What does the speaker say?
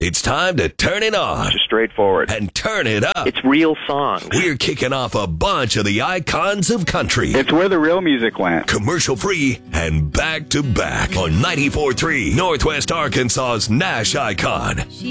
It's time to turn it on. Just straightforward. And turn it up. It's real songs. We're kicking off a bunch of the icons of country. It's where the real music went. Commercial free and back to back on 94.3 Northwest Arkansas's Nash Icon.